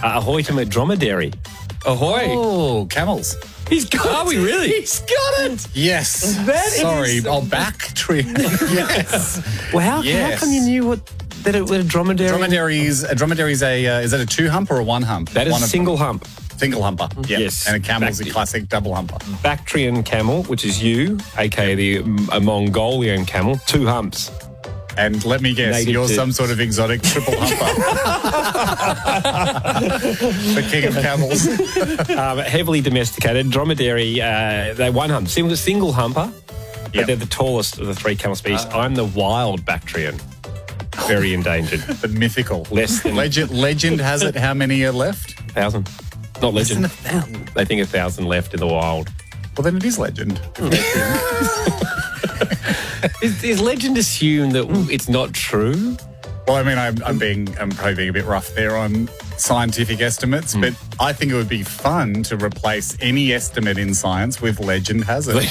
Ahoy to a dromedary. Ahoy. Oh, camels. He's got Are we really? He's got it. Yes. Sorry, I'll Bactrian. Yes. Wow, Yes. how come you knew that it was a dromedary? A dromedary is is that a two hump or a one hump? That is One a of single them. hump. Single humper. Yeah. Yes. And a camel's a Back- classic double humper. Bactrian camel, which is you, aka a Mongolian camel, two humps. And let me guess, Native you're to- some sort of exotic triple humper. The king of camels. Heavily domesticated. Dromedary, they're one hump. Single humper, but Yep. they're the tallest of the three camel species. I'm the wild Bactrian. Very endangered. The mythical. Less than Legend has it how many are left? 1,000. Not legend. Less than 1,000. They think 1,000 left in the wild. Well, then it is legend. Is legend assume that it's not true? Well, I mean, I'm probably being a bit rough there on scientific estimates, but I think it would be fun to replace any estimate in science with legend has it.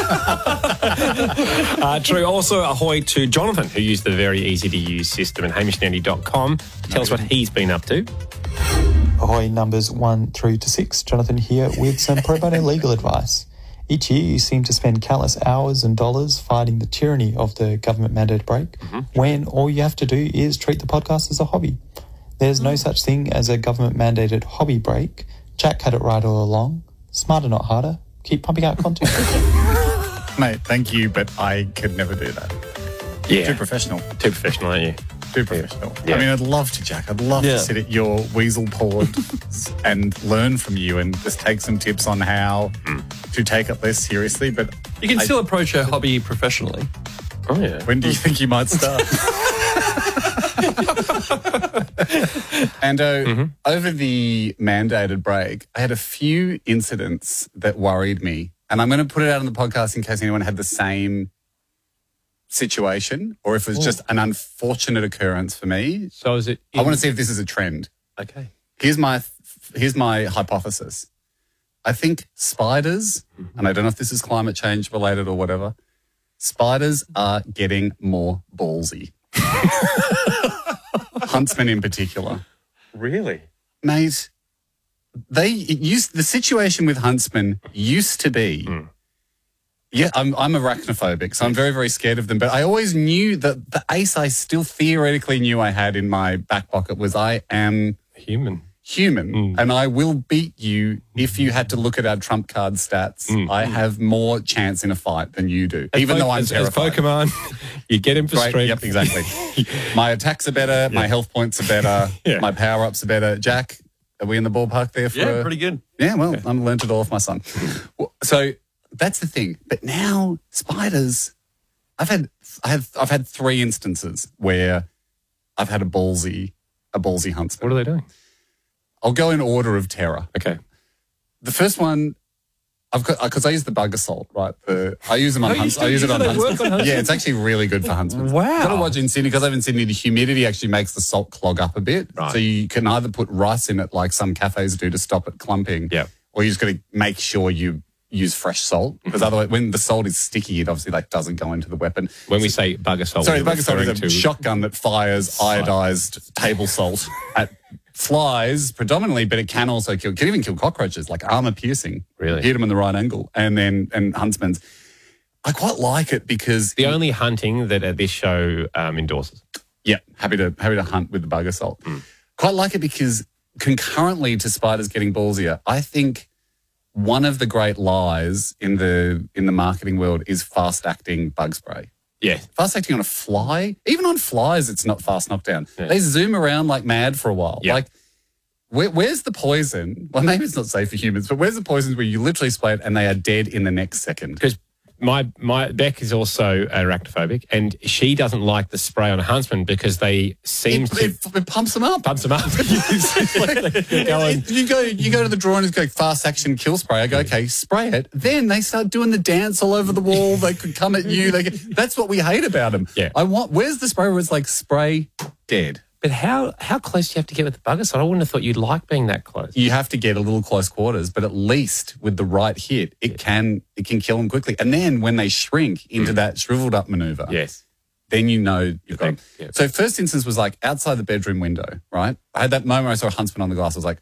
True. Also, ahoy to Jonathan, who used the very easy-to-use system at hamishnandy.com. Tell us what he's been up to. Ahoy numbers 1 through to 6. Jonathan here with some pro bono legal advice. Each year you seem to spend countless hours and dollars fighting the tyranny of the government-mandated break when all you have to do is treat the podcast as a hobby. There's no such thing as a government-mandated hobby break. Jack had it right all along. Smarter, not harder. Keep pumping out content. Mate, thank you, but I could never do that. Yeah. Too professional. Too professional, aren't you? Too professional. Yeah. I mean, I'd love to, Jack. I'd love to sit at your weasel port and learn from you and just take some tips on how to take it less seriously. But You can still approach a hobby professionally. Oh, yeah. when do you think you might start? And over the mandated break, I had a few incidents that worried me. And I'm going to put it out on the podcast in case anyone had the same situation or if it was just an unfortunate occurrence for me. So is it... I want to see if this is a trend. Okay. Here's my hypothesis. I think spiders, and I don't know if this is climate change related or whatever, spiders are getting more ballsy. Huntsmen in particular. Really? Mate, the situation with huntsmen used to be, yeah, I'm arachnophobic, so I'm very, very scared of them. But I always knew that the ace I still theoretically knew I had in my back pocket was I am Human. and I will beat you if you had to look at our trump card stats. I have more chance in a fight than you do, even though I'm as terrified. Pokemon, you get him for Right, strength. yep, exactly. My attacks are better, my health points are better, Yeah. my power-ups are better. Jack, are we in the ballpark there? Yeah, pretty good. Yeah, well, I'm learned it all off my son. Well, so that's the thing. But now spiders, I've had 3 instances where I've had a ballsy huntsman. What are they doing? I'll go in order of terror. Okay. The first one, I've got because I use the bug assault, right? I use them on Oh, you hunts. still I use use it on it at work huntsmen. on huntsmen? Yeah, it's actually really good for huntsmen. Wow. Got to watch in Sydney because I live in Sydney. The humidity actually makes the salt clog up a bit. Right. So you can either put rice in it, like some cafes do, to stop it clumping. Yeah. Or you just got to make sure you use fresh salt because otherwise, when the salt is sticky, it obviously doesn't go into the weapon. When we say bug assault, Sorry, the we're bug assault is a referring to- shotgun that fires iodized table salt at flies predominantly, but it can also can even kill cockroaches, like armor piercing. Really? Hit them in the right angle. And huntsmen's. I quite like it because The only hunting that this show endorses. yeah, happy to hunt with the bug assault. Quite like it because concurrently to spiders getting ballsier, I think one of the great lies in the marketing world is fast acting bug spray. Yeah. Fast acting on a fly, even on flies, it's not fast knockdown. Yeah. They zoom around like mad for a while. Yeah. Like, where's the poison? Well, maybe it's not safe for humans, but where's the poison where you literally spray it and they are dead in the next second? Because my Beck is also arachnophobic, and she doesn't like the spray on a huntsman because they seem to It pumps them up. pump them up. You're going, You go to the drawer and it's go fast action kill spray. I go, okay, spray it. Then they start doing the dance all over the wall. They could come at you. That's what we hate about them. Yeah. Where's the spray where it's like spray dead? but how close do you have to get with the bug assault? I wouldn't have thought you'd like being that close. You have to get a little close quarters, but at least with the right hit, it can kill them quickly. And then when they shrink into that shriveled up maneuver, Yes. then you know you've got them. Yeah. So first instance was like outside the bedroom window, right? I had that moment where I saw a huntsman on the glass. I was like,